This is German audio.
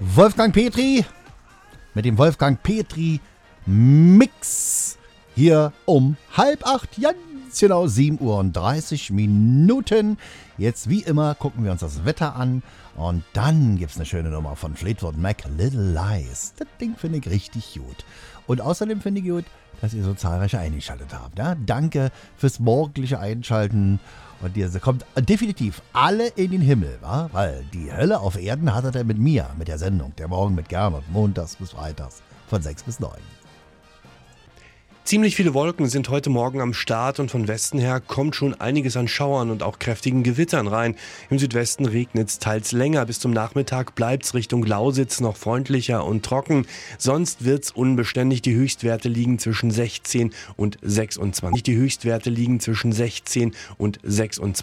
Wolfgang Petri mit dem Wolfgang Petri Mix hier um 7:30, ganz genau 7:30 Uhr. Jetzt wie immer gucken wir uns das Wetter an und dann gibt's eine schöne Nummer von Fleetwood Mac, Little Lies. Das Ding finde ich richtig gut. Und außerdem finde ich gut, dass ihr so zahlreiche eingeschaltet habt. Ja? Danke fürs morgendliche Einschalten. Und ihr kommt definitiv alle in den Himmel, wa? Weil die Hölle auf Erden hattet ihr mit mir, mit der Sendung, der Morgen mit Gernot, montags bis freitags von 6 bis 9. Ziemlich viele Wolken sind heute Morgen am Start und von Westen her kommt schon einiges an Schauern und auch kräftigen Gewittern rein. Im Südwesten regnet es teils länger. Bis zum Nachmittag bleibt es Richtung Lausitz noch freundlicher und trocken. Sonst wird es unbeständig. Die Höchstwerte liegen zwischen 16 und 26.